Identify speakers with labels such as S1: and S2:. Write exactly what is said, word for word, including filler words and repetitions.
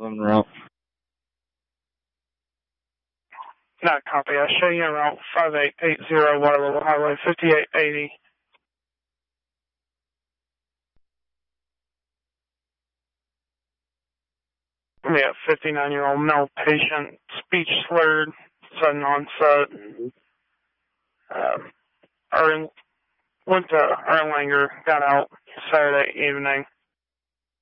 S1: en route.
S2: Not copy. I show you en route five eight eight zero Waterloo Highway fifty-eight eighty. We have fifty-nine-year-old male patient, speech slurred, sudden onset. Um, Erling, went to Erlanger, got out Saturday evening.